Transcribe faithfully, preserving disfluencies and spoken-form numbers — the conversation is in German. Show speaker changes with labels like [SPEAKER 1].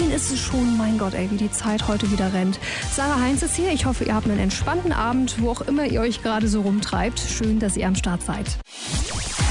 [SPEAKER 1] zehn ist es schon. Mein Gott, ey, wie die Zeit heute wieder rennt. Sarah Heinz ist hier. Ich hoffe, ihr habt einen entspannten Abend, wo auch immer ihr euch gerade so rumtreibt. Schön, dass ihr am Start seid.